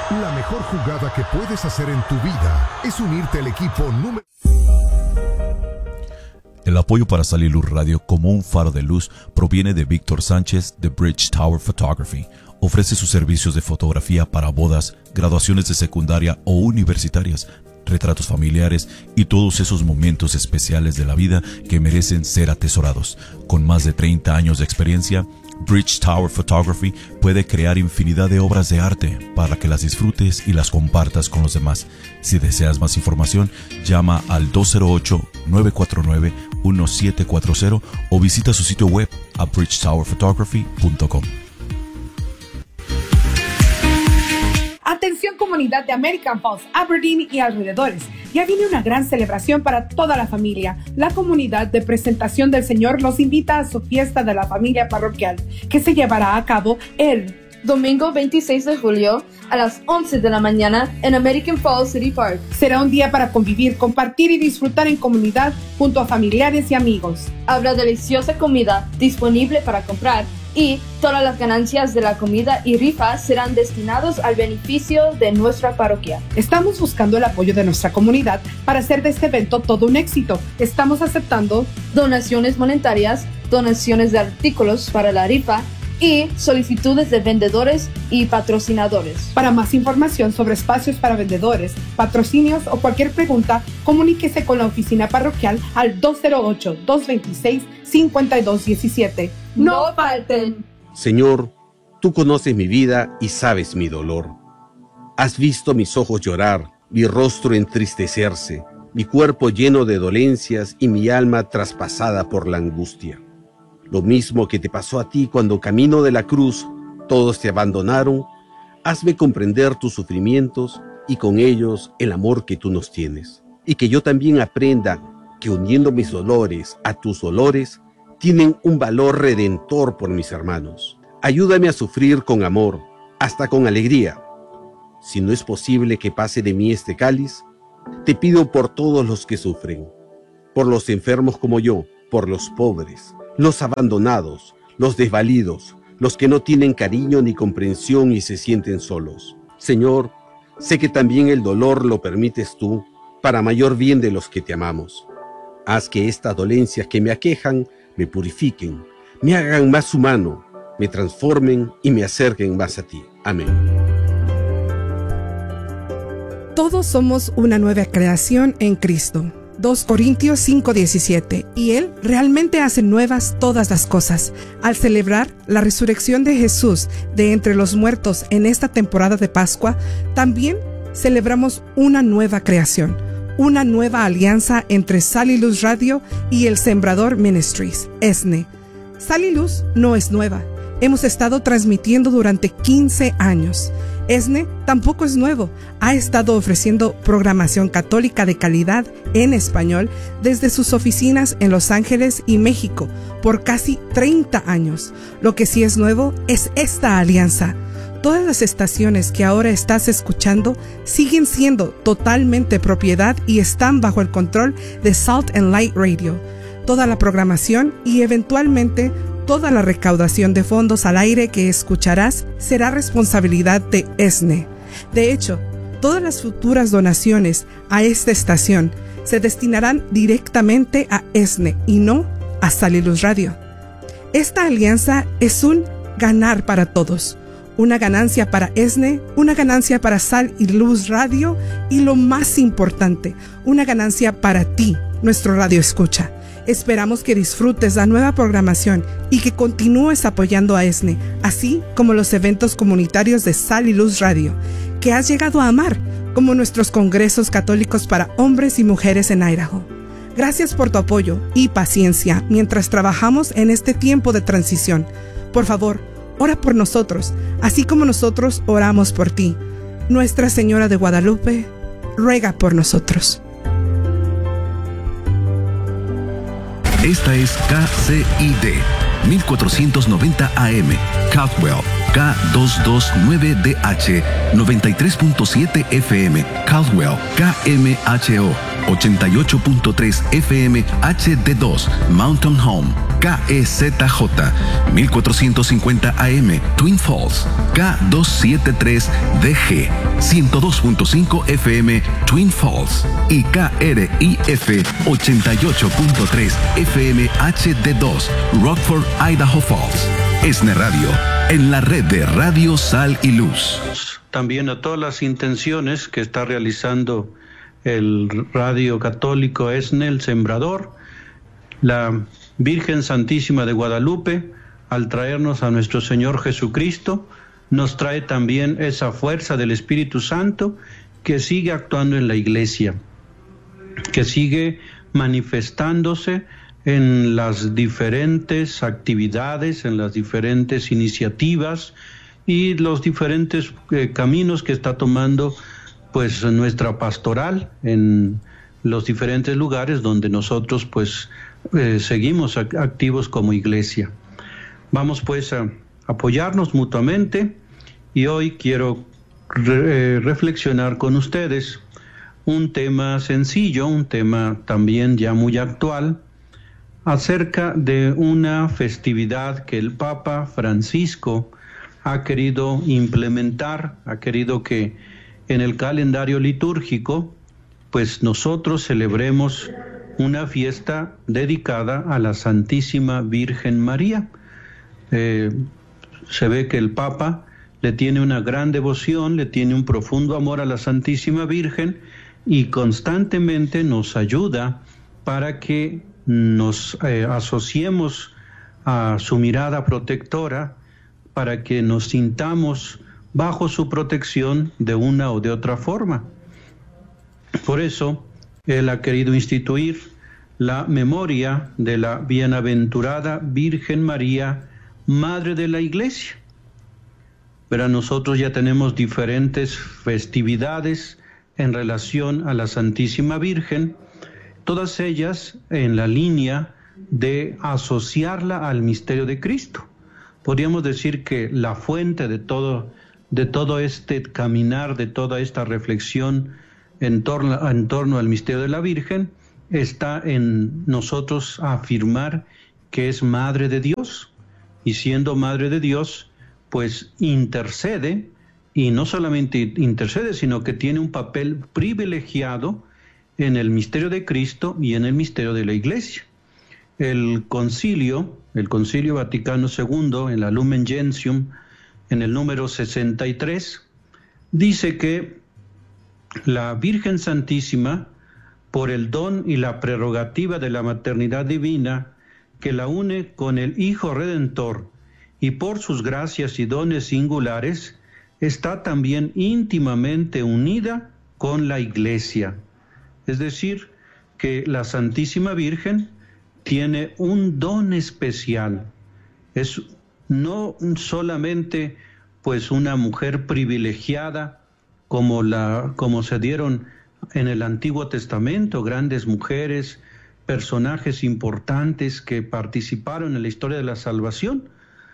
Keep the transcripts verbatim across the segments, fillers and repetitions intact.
La mejor jugada que puedes hacer en tu vida es unirte al equipo número... El apoyo para Saliluz Radio como un faro de luz proviene de Víctor Sánchez de Bridge Tower Photography. Ofrece sus servicios de fotografía para bodas, graduaciones de secundaria o universitarias, retratos familiares y todos esos momentos especiales de la vida que merecen ser atesorados. Con más de treinta años de experiencia, Bridge Tower Photography puede crear infinidad de obras de arte para que las disfrutes y las compartas con los demás. Si deseas más información, llama al dos cero ocho, nueve cuatro nueve, uno siete cuatro cero o visita su sitio web a bridge tower photography punto com. Atención comunidad de American Falls, Aberdeen y alrededores. Ya viene una gran celebración para toda la familia. La comunidad de Presentación del Señor los invita a su fiesta de la familia parroquial, que se llevará a cabo el domingo veintiséis de julio a las once de la mañana en American Falls City Park. Será un día para convivir, compartir y disfrutar en comunidad junto a familiares y amigos. Habrá deliciosa comida disponible para comprar y todas las ganancias de la comida y rifa serán destinados al beneficio de nuestra parroquia. Estamos buscando el apoyo de nuestra comunidad para hacer de este evento todo un éxito. Estamos aceptando donaciones monetarias, donaciones de artículos para la rifa y solicitudes de vendedores y patrocinadores. Para más información sobre espacios para vendedores, patrocinios o cualquier pregunta, comuníquese con la oficina parroquial al dos cero ocho, dos dos seis, cinco dos uno siete. ¡No falten! Señor, tú conoces mi vida y sabes mi dolor. Has visto mis ojos llorar, mi rostro entristecerse, mi cuerpo lleno de dolencias y mi alma traspasada por la angustia. Lo mismo que te pasó a ti cuando camino de la cruz todos te abandonaron, hazme comprender tus sufrimientos y con ellos el amor que tú nos tienes. Y que yo también aprenda que uniendo mis dolores a tus dolores, tienen un valor redentor por mis hermanos. Ayúdame a sufrir con amor, hasta con alegría. Si no es posible que pase de mí este cáliz, te pido por todos los que sufren, por los enfermos como yo, por los pobres, los abandonados, los desvalidos, los que no tienen cariño ni comprensión y se sienten solos. Señor, sé que también el dolor lo permites tú, para mayor bien de los que te amamos. Haz que estas dolencias que me aquejan me purifiquen, me hagan más humano, me transformen y me acerquen más a ti. Amén. Todos somos una nueva creación en Cristo. dos Corintios cinco diecisiete. Y Él realmente hace nuevas todas las cosas. Al celebrar la resurrección de Jesús de entre los muertos en esta temporada de Pascua, también celebramos una nueva creación, una nueva alianza entre Saliluz Radio y el Sembrador Ministries, E S N E. Saliluz no es nueva. Hemos estado transmitiendo durante quince años. E S N E tampoco es nuevo. Ha estado ofreciendo programación católica de calidad en español desde sus oficinas en Los Ángeles y México por casi treinta años. Lo que sí es nuevo es esta alianza. Todas las estaciones que ahora estás escuchando siguen siendo totalmente propiedad y están bajo el control de Salt and Light Radio. Toda la programación y eventualmente toda la recaudación de fondos al aire que escucharás será responsabilidad de E S N E. De hecho, todas las futuras donaciones a esta estación se destinarán directamente a E S N E y no a Saliluz Radio. Esta alianza es un ganar para todos. Una ganancia para E S N E, una ganancia para Sal y Luz Radio y lo más importante, una ganancia para ti, nuestro radio escucha. Esperamos que disfrutes la nueva programación y que continúes apoyando a E S N E, así como los eventos comunitarios de Sal y Luz Radio, que has llegado a amar, como nuestros congresos católicos para hombres y mujeres en Idaho. Gracias por tu apoyo y paciencia mientras trabajamos en este tiempo de transición. Por favor, ora por nosotros, así como nosotros oramos por ti. Nuestra Señora de Guadalupe, ruega por nosotros. Esta es K C I D mil cuatrocientos noventa A M, Caldwell, K doscientos veintinueve D H, noventa y tres punto siete F M, Caldwell, K M H O, ochenta y ocho punto tres F M H D dos, Mountain Home, K E Z J, mil cuatrocientos cincuenta A M, Twin Falls, K doscientos setenta y tres D G, ciento dos punto cinco F M, Twin Falls, y K R I F, ochenta y ocho punto tres F M H D dos, Rockford, Idaho Falls. ESNE Radio, en la red de Radio Sal y Luz. También a todas las intenciones que está realizando el Radio Católico ESNE, el Sembrador, la Virgen Santísima de Guadalupe, al traernos a nuestro Señor Jesucristo, nos trae también esa fuerza del Espíritu Santo que sigue actuando en la Iglesia, que sigue manifestándose en las diferentes actividades, en las diferentes iniciativas y los diferentes eh, caminos que está tomando pues nuestra pastoral en los diferentes lugares donde nosotros pues eh, seguimos activos como iglesia. Vamos pues a apoyarnos mutuamente y hoy quiero re- reflexionar con ustedes un tema sencillo, un tema también ya muy actual, acerca de una festividad que el Papa Francisco ha querido implementar, ha querido que en el calendario litúrgico, pues nosotros celebremos una fiesta dedicada a la Santísima Virgen María. Eh, se ve que el Papa le tiene una gran devoción, le tiene un profundo amor a la Santísima Virgen y constantemente nos ayuda para que nos eh, asociemos a su mirada protectora, para que nos sintamos bajo su protección de una o de otra forma. Por eso, él ha querido instituir la memoria de la bienaventurada Virgen María, Madre de la Iglesia. Pero nosotros ya tenemos diferentes festividades en relación a la Santísima Virgen, todas ellas en la línea de asociarla al misterio de Cristo. Podríamos decir que la fuente de todo, de todo este caminar, de toda esta reflexión en torno, en torno al misterio de la Virgen, está en nosotros afirmar que es Madre de Dios, y siendo Madre de Dios, pues intercede, y no solamente intercede, sino que tiene un papel privilegiado en el misterio de Cristo y en el misterio de la Iglesia. El concilio, el Concilio Vaticano segundo, en la Lumen Gentium, en el número sesenta y tres, dice que la Virgen Santísima, por el don y la prerrogativa de la maternidad divina que la une con el Hijo Redentor, y por sus gracias y dones singulares, está también íntimamente unida con la Iglesia. Es decir, que la Santísima Virgen tiene un don especial. Es no solamente pues una mujer privilegiada como, la, como se dieron en el Antiguo Testamento, grandes mujeres, personajes importantes que participaron en la historia de la salvación.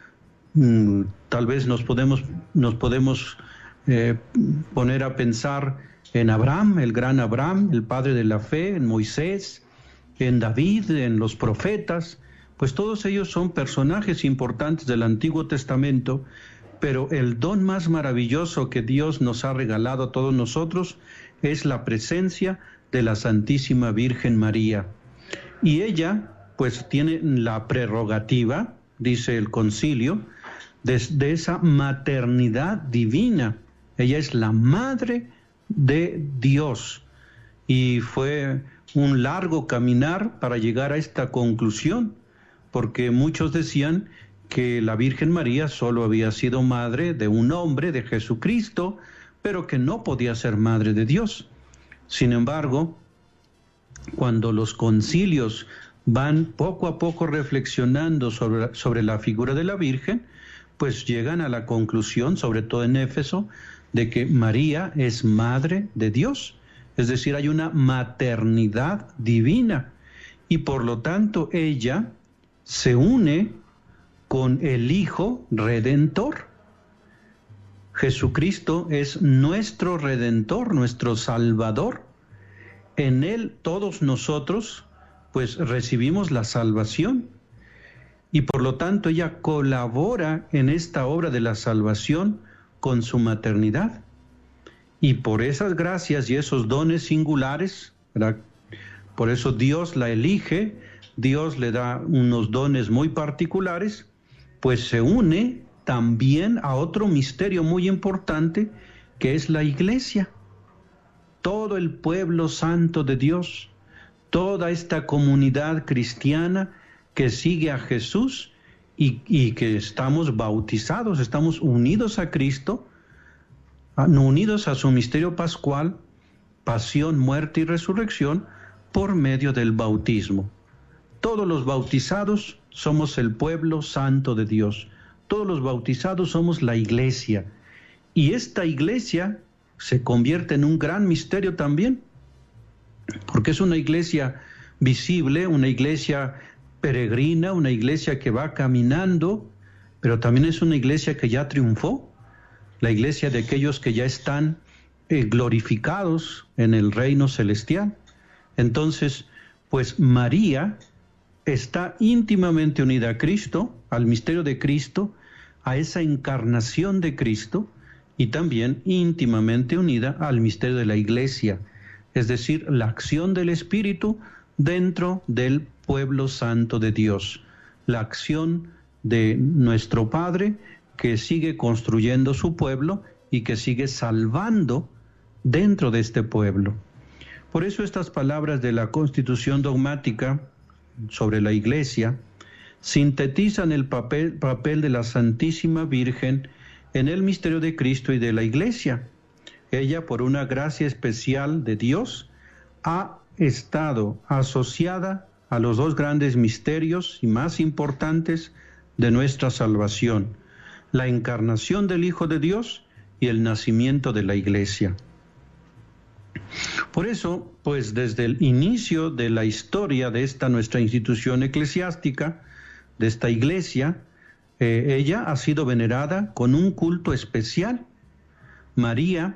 Mm, tal vez nos podemos, nos podemos eh, poner a pensar en Abraham, el gran Abraham, el padre de la fe, en Moisés, en David, en los profetas, pues todos ellos son personajes importantes del Antiguo Testamento, pero el don más maravilloso que Dios nos ha regalado a todos nosotros es la presencia de la Santísima Virgen María. Y ella, pues tiene la prerrogativa, dice el concilio, de, de esa maternidad divina. Ella es la madre de Dios, y fue un largo caminar para llegar a esta conclusión, porque muchos decían que la Virgen María solo había sido madre de un hombre, de Jesucristo, pero que no podía ser madre de Dios. Sin embargo, cuando los concilios van poco a poco reflexionando sobre, sobre la figura de la Virgen, pues llegan a la conclusión, sobre todo en Éfeso, de que María es madre de Dios, es decir, hay una maternidad divina, y por lo tanto ella se une con el Hijo Redentor. Jesucristo es nuestro Redentor, nuestro Salvador. En Él todos nosotros pues recibimos la salvación y por lo tanto ella colabora en esta obra de la salvación con su maternidad. Y por esas gracias y esos dones singulares, ¿verdad? Por eso Dios la elige, Dios le da unos dones muy particulares, pues se une también a otro misterio muy importante que es la iglesia. Todo el pueblo santo de Dios, toda esta comunidad cristiana que sigue a Jesús y, y que estamos bautizados, estamos unidos a Cristo, unidos a su misterio pascual, pasión, muerte y resurrección por medio del bautismo. Todos los bautizados somos el pueblo santo de Dios. Todos los bautizados somos la iglesia. Y esta iglesia se convierte en un gran misterio también, porque es una iglesia visible, una iglesia peregrina, una iglesia que va caminando, pero también es una iglesia que ya triunfó, la iglesia de aquellos que ya están eh, glorificados en el reino celestial. Entonces, pues María está íntimamente unida a Cristo, al misterio de Cristo, a esa encarnación de Cristo, y también íntimamente unida al misterio de la iglesia, es decir, la acción del Espíritu dentro del pueblo santo de Dios, la acción de nuestro Padre que sigue construyendo su pueblo y que sigue salvando dentro de este pueblo. Por eso estas palabras de la Constitución dogmática sobre la Iglesia sintetizan el papel, papel de la Santísima Virgen en el misterio de Cristo y de la Iglesia. Ella, por una gracia especial de Dios, ha estado asociada a los dos grandes misterios y más importantes de nuestra salvación, la encarnación del Hijo de Dios y el nacimiento de la Iglesia. Por eso, pues desde el inicio de la historia de esta nuestra institución eclesiástica, de esta Iglesia, eh, ella ha sido venerada con un culto especial. María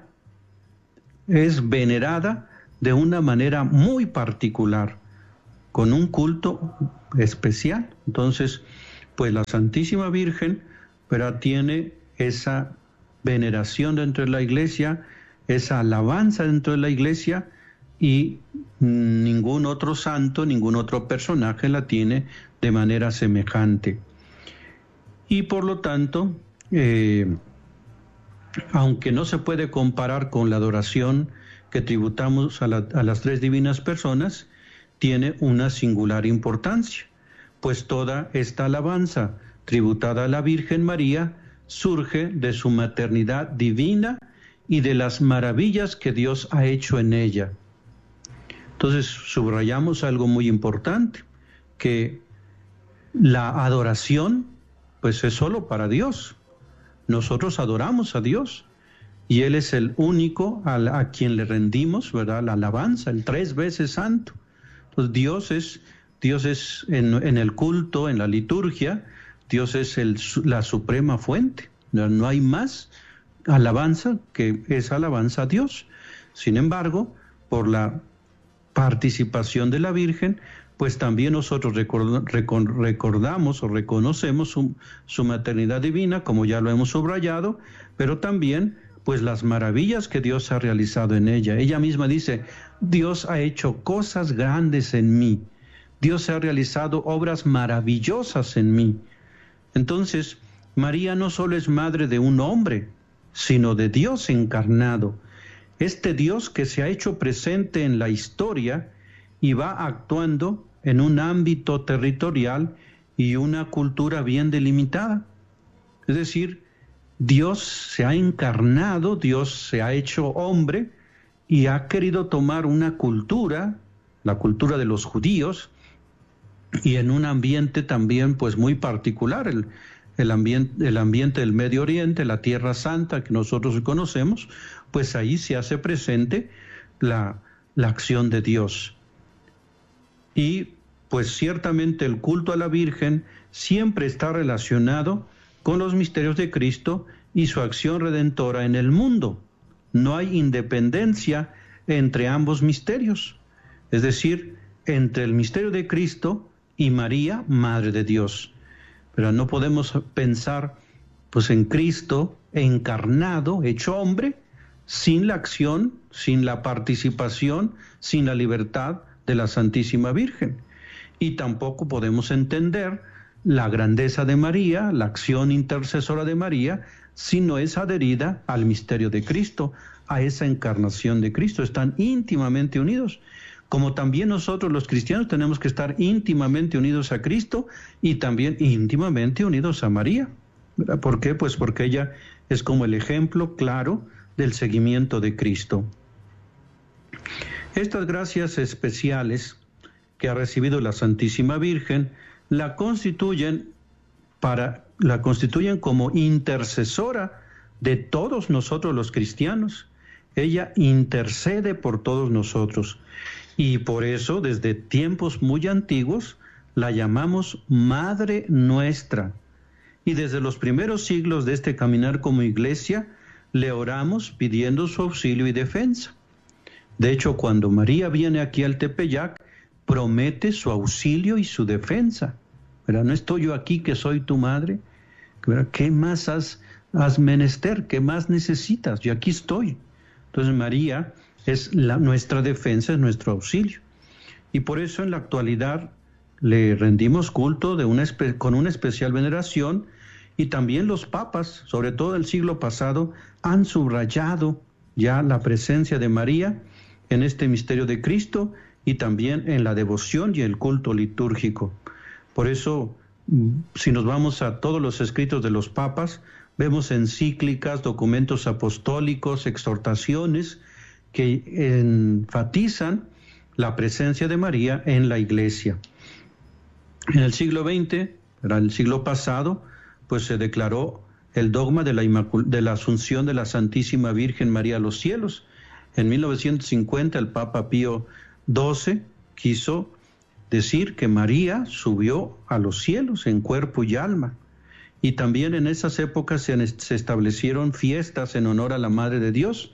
es venerada de una manera muy particular, con un culto especial. Entonces, pues la Santísima Virgen, pero tiene esa veneración dentro de la Iglesia, esa alabanza dentro de la Iglesia, y ningún otro santo, ningún otro personaje la tiene de manera semejante. Y por lo tanto, eh, aunque no se puede comparar con la adoración que tributamos a, la, a las tres divinas personas, tiene una singular importancia, pues toda esta alabanza tributada a la Virgen María surge de su maternidad divina y de las maravillas que Dios ha hecho en ella. Entonces subrayamos algo muy importante, que la adoración pues es solo para Dios. Nosotros adoramos a Dios y Él es el único a, a quien le rendimos, ¿verdad?, la alabanza, el tres veces santo. Entonces Dios es, Dios es en, en el culto, en la liturgia, Dios es el, la suprema fuente. No hay más alabanza que esa alabanza a Dios. Sin embargo, por la participación de la Virgen, pues también nosotros record, record, recordamos o reconocemos su, su maternidad divina, como ya lo hemos subrayado, pero también pues las maravillas que Dios ha realizado en ella. Ella misma dice, Dios ha hecho cosas grandes en mí, Dios ha realizado obras maravillosas en mí. Entonces, María no solo es madre de un hombre, sino de Dios encarnado, este Dios que se ha hecho presente en la historia y va actuando en un ámbito territorial y una cultura bien delimitada. Es decir, Dios se ha encarnado, Dios se ha hecho hombre y ha querido tomar una cultura, la cultura de los judíos, y en un ambiente también pues muy particular, el, el, ambiente, el ambiente del Medio Oriente, la Tierra Santa que nosotros conocemos, pues ahí se hace presente la, la acción de Dios. Y pues ciertamente el culto a la Virgen siempre está relacionado con los misterios de Cristo y su acción redentora en el mundo. No hay independencia entre ambos misterios, es decir, entre el misterio de Cristo y María, Madre de Dios. Pero no podemos pensar pues en Cristo encarnado, hecho hombre, sin la acción, sin la participación, sin la libertad de la Santísima Virgen. Y tampoco podemos entender la grandeza de María, la acción intercesora de María, si no es adherida al misterio de Cristo, a esa encarnación de Cristo. Están íntimamente unidos, como también nosotros los cristianos tenemos que estar íntimamente unidos a Cristo y también íntimamente unidos a María. ¿Verdad? ¿Por qué? Pues porque ella es como el ejemplo claro del seguimiento de Cristo. Estas gracias especiales que ha recibido la Santísima Virgen la constituyen para la constituyen como intercesora de todos nosotros los cristianos. Ella intercede por todos nosotros y por eso desde tiempos muy antiguos la llamamos Madre Nuestra. Y desde los primeros siglos de este caminar como iglesia le oramos pidiendo su auxilio y defensa. De hecho, cuando María viene aquí al Tepeyac, promete su auxilio y su defensa. ¿Verdad? No estoy yo aquí que soy tu madre. ¿Verdad? ¿Qué más has, has menester? ¿Qué más necesitas? Yo aquí estoy. Entonces María es la, nuestra defensa, es nuestro auxilio. Y por eso en la actualidad le rendimos culto de una espe- con una especial veneración, y también los papas, sobre todo el siglo pasado, han subrayado ya la presencia de María en este misterio de Cristo y también en la devoción y el culto litúrgico. Por eso, si nos vamos a todos los escritos de los papas, vemos encíclicas, documentos apostólicos, exhortaciones que enfatizan la presencia de María en la Iglesia. En el siglo veinte, era el siglo pasado, pues se declaró el dogma de la, Inmacul- de la Asunción de la Santísima Virgen María a los cielos. En mil novecientos cincuenta el Papa Pío doce quiso decir que María subió a los cielos en cuerpo y alma. Y también en esas épocas se, se establecieron fiestas en honor a la Madre de Dios.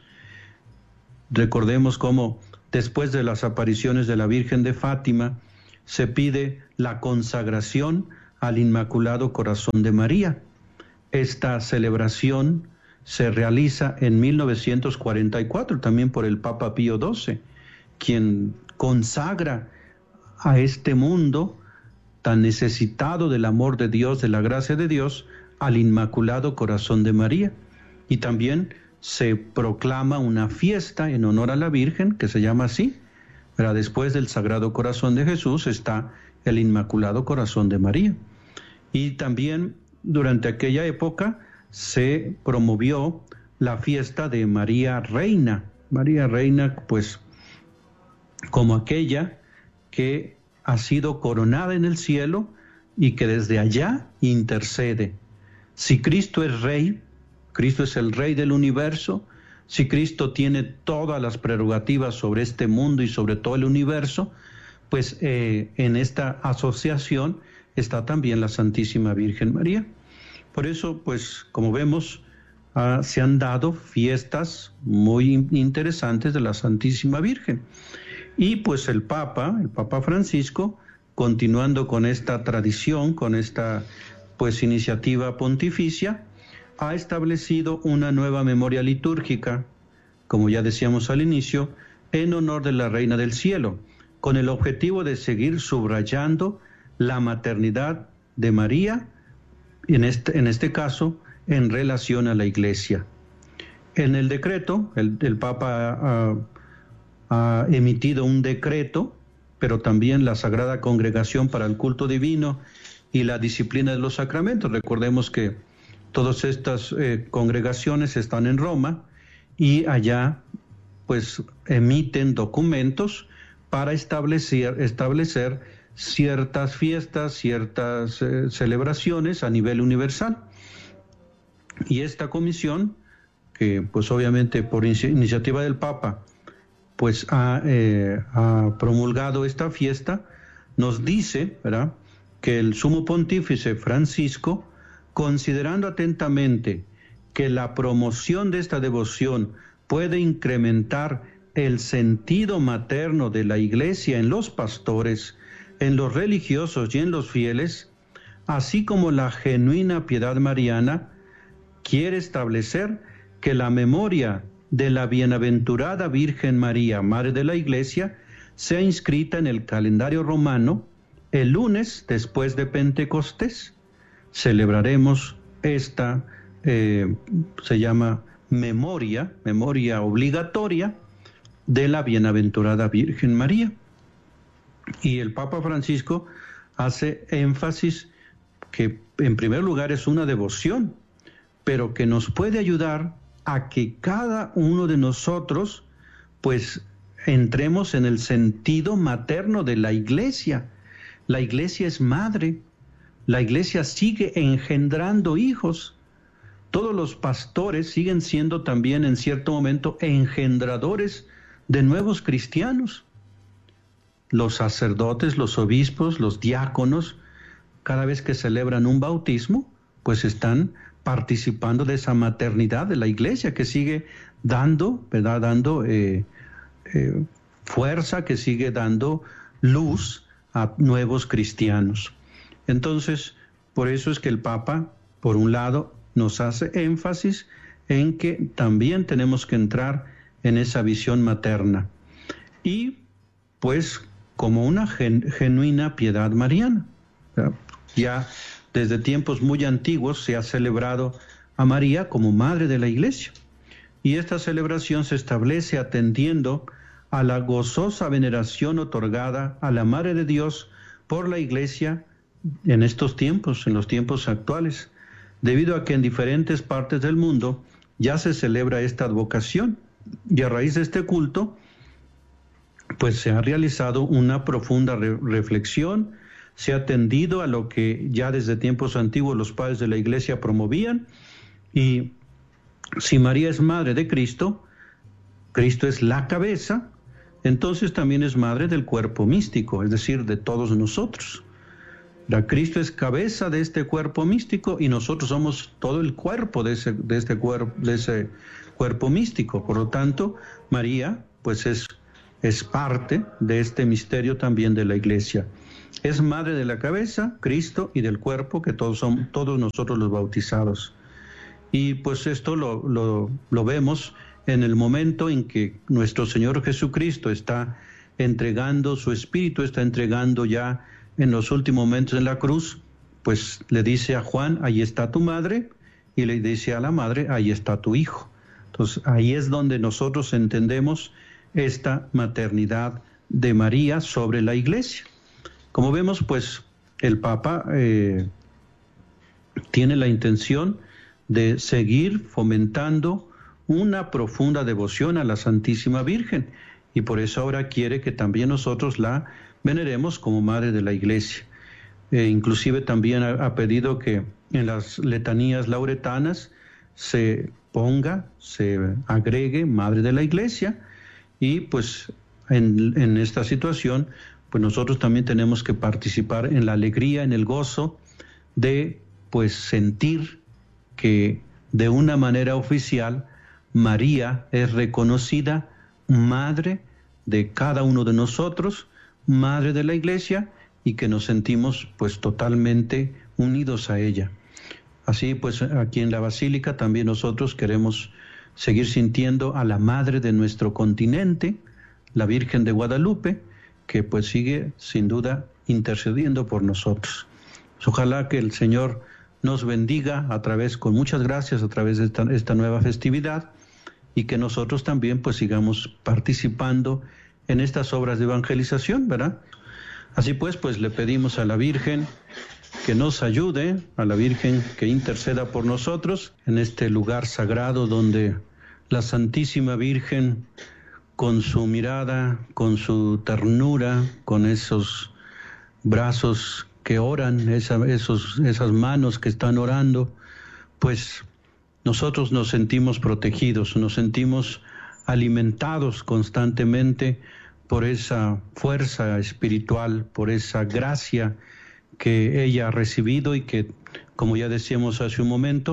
Recordemos cómo después de las apariciones de la Virgen de Fátima se pide la consagración al Inmaculado Corazón de María. Esta celebración se realiza en mil novecientos cuarenta y cuatro, también por el Papa Pío doce, quien consagra a este mundo tan necesitado del amor de Dios, de la gracia de Dios, al Inmaculado Corazón de María. Y también se proclama una fiesta en honor a la Virgen, que se llama así. Pero después del Sagrado Corazón de Jesús está el Inmaculado Corazón de María. Y también durante aquella época se promovió la fiesta de María Reina. María Reina, pues, como aquella que ha sido coronada en el cielo y que desde allá intercede. Si Cristo es Rey, Cristo es el Rey del universo, si Cristo tiene todas las prerrogativas sobre este mundo y sobre todo el universo, pues eh, en esta asociación está también la Santísima Virgen María. Por eso, pues, como vemos, uh, se han dado fiestas muy interesantes de la Santísima Virgen. Y pues el Papa, el Papa Francisco, continuando con esta tradición, con esta pues iniciativa pontificia, ha establecido una nueva memoria litúrgica, como ya decíamos al inicio, en honor de la Reina del Cielo, con el objetivo de seguir subrayando la maternidad de María, en este, en este caso, en relación a la Iglesia. En el decreto, el, el Papa ha, ha emitido un decreto, pero también la Sagrada Congregación para el Culto Divino y la Disciplina de los Sacramentos. Recordemos que todas estas eh, congregaciones están en Roma y allá pues emiten documentos para establecer, establecer ciertas fiestas, ciertas eh, celebraciones a nivel universal. Y esta comisión, que pues obviamente por in- iniciativa del Papa, pues ha, eh, ha promulgado esta fiesta, nos dice, ¿verdad?, que el Sumo Pontífice Francisco, considerando atentamente que la promoción de esta devoción puede incrementar el sentido materno de la Iglesia en los pastores, en los religiosos y en los fieles, así como la genuina piedad mariana quiere establecer que la memoria de la bienaventurada Virgen María, Madre de la Iglesia, sea inscrita en el calendario romano el lunes después de Pentecostés. Celebraremos esta, eh, se llama memoria, memoria obligatoria de la bienaventurada Virgen María. Y el Papa Francisco hace énfasis que en primer lugar es una devoción, pero que nos puede ayudar a que cada uno de nosotros pues entremos en el sentido materno de la Iglesia. La Iglesia es madre, la Iglesia sigue engendrando hijos. Todos los pastores siguen siendo también en cierto momento engendradores de nuevos cristianos. Los sacerdotes, los obispos, los diáconos, cada vez que celebran un bautismo, pues están participando de esa maternidad de la Iglesia que sigue dando, ¿verdad? Dando eh, eh, fuerza, que sigue dando luz a nuevos cristianos. Entonces, por eso es que el Papa, por un lado, nos hace énfasis en que también tenemos que entrar en esa visión materna. Y, pues, como una gen, genuina piedad mariana. Ya desde tiempos muy antiguos se ha celebrado a María como Madre de la Iglesia. Y esta celebración se establece atendiendo a la gozosa veneración otorgada a la Madre de Dios por la Iglesia en estos tiempos, en los tiempos actuales, debido a que en diferentes partes del mundo ya se celebra esta advocación. Y a raíz de este culto, pues se ha realizado una profunda re- reflexión, se ha atendido a lo que ya desde tiempos antiguos los padres de la Iglesia promovían, y si María es madre de Cristo, Cristo es la cabeza, entonces también es madre del cuerpo místico, es decir, de todos nosotros. La Cristo es cabeza de este cuerpo místico y nosotros somos todo el cuerpo de ese, de este cuerpo, de ese cuerpo místico. Por lo tanto, María, pues es, es parte de este misterio también de la Iglesia. Es madre de la cabeza, Cristo, y del cuerpo, que todos son todos nosotros los bautizados. Y pues esto lo, lo, lo vemos en el momento en que nuestro Señor Jesucristo está entregando su Espíritu, está entregando ya en los últimos momentos en la cruz, pues le dice a Juan, ahí está tu madre, y le dice a la madre, ahí está tu hijo. Entonces ahí es donde nosotros entendemos esta maternidad de María sobre la Iglesia. Como vemos, pues el Papa eh, tiene la intención de seguir fomentando una profunda devoción a la Santísima Virgen, y por eso ahora quiere que también nosotros la veneremos como Madre de la Iglesia. Eh, inclusive también ha, ha pedido que en las letanías lauretanas se ponga, se agregue Madre de la Iglesia, y pues en, en esta situación pues nosotros también tenemos que participar en la alegría, en el gozo de pues sentir que de una manera oficial María es reconocida Madre de cada uno de nosotros, Madre de la Iglesia, y que nos sentimos pues totalmente unidos a ella. Así pues aquí en la Basílica también nosotros queremos seguir sintiendo a la Madre de nuestro continente, la Virgen de Guadalupe, que pues sigue sin duda intercediendo por nosotros. Ojalá que el Señor nos bendiga a través, con muchas gracias, a través de esta, esta nueva festividad, y que nosotros también pues sigamos participando en estas obras de evangelización, ¿verdad? Así pues, pues le pedimos a la Virgen que nos ayude, a la Virgen que interceda por nosotros en este lugar sagrado donde la Santísima Virgen, con su mirada, con su ternura, con esos brazos que oran, esa, esos, esas manos que están orando, pues nosotros nos sentimos protegidos, nos sentimos alimentados constantemente por esa fuerza espiritual, por esa gracia que ella ha recibido y que, como ya decíamos hace un momento,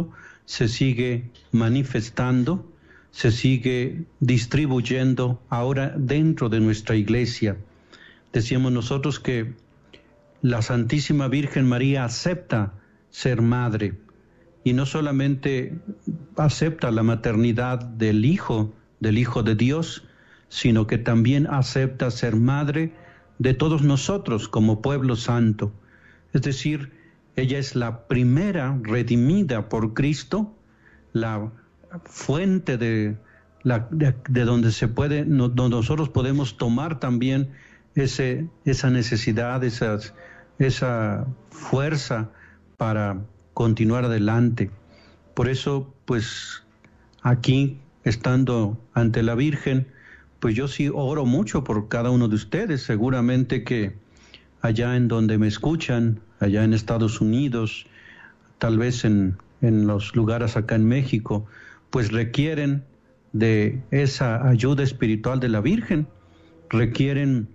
se sigue manifestando, se sigue distribuyendo ahora dentro de nuestra iglesia. Decíamos nosotros que la Santísima Virgen María acepta ser madre, y no solamente acepta la maternidad del Hijo, del Hijo de Dios, sino que también acepta ser madre de todos nosotros como pueblo santo. Es decir, ella es la primera redimida por Cristo, la fuente de, la, de, de donde se puede, no, donde nosotros podemos tomar también ese, esa necesidad, esas, esa fuerza para continuar adelante. Por eso, pues, aquí, estando ante la Virgen, pues yo sí oro mucho por cada uno de ustedes. Seguramente que allá en donde me escuchan, allá en Estados Unidos, tal vez en, en los lugares acá en México, pues requieren de esa ayuda espiritual de la Virgen, requieren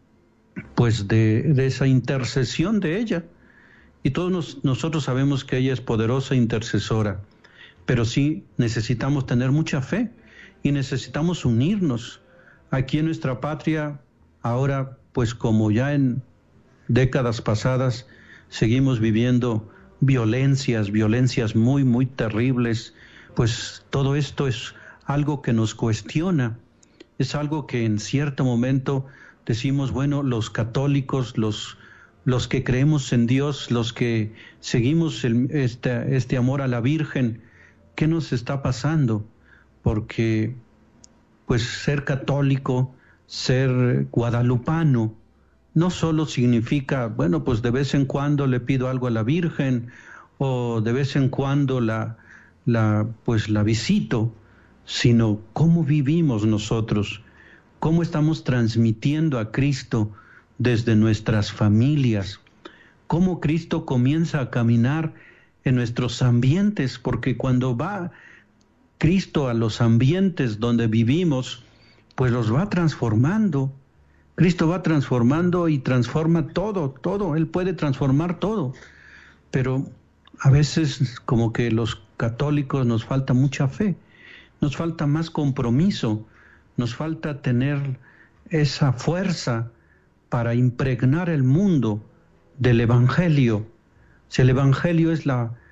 pues de, de esa intercesión de ella. Y todos nos, nosotros sabemos que ella es poderosa intercesora, pero sí necesitamos tener mucha fe y necesitamos unirnos. Aquí en nuestra patria, ahora, pues como ya en décadas pasadas, seguimos viviendo violencias, violencias muy, muy terribles, pues todo esto es algo que nos cuestiona, es algo que en cierto momento decimos, bueno, los católicos, los los que creemos en Dios, los que seguimos el, este, este amor a la Virgen, ¿qué nos está pasando? Porque pues ser católico, ser guadalupano, no solo significa, bueno, pues de vez en cuando le pido algo a la Virgen, o de vez en cuando la, la, pues la visito, sino cómo vivimos nosotros, cómo estamos transmitiendo a Cristo desde nuestras familias, cómo Cristo comienza a caminar en nuestros ambientes, porque cuando va Cristo a los ambientes donde vivimos, pues los va transformando. Cristo va transformando y transforma todo, todo, Él puede transformar todo, pero a veces como que los católicos nos falta mucha fe, nos falta más compromiso, nos falta tener esa fuerza para impregnar el mundo del Evangelio. Si el Evangelio es la,